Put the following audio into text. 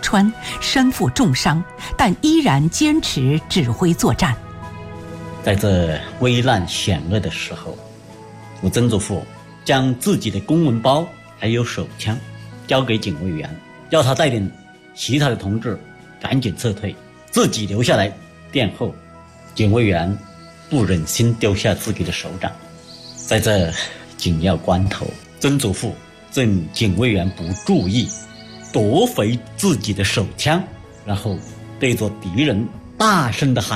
川，身负重伤，但依然坚持指挥作战。 在这危难险恶的时候，我曾祖父将自己的公文包还有手枪交给警卫员，要他带领其他的同志赶紧撤退，自己留下来殿后。警卫员不忍心丢下自己的首长，在这紧要关头，曾祖父趁警卫员不注意，夺回自己的手枪，然后对着敌人大声地喊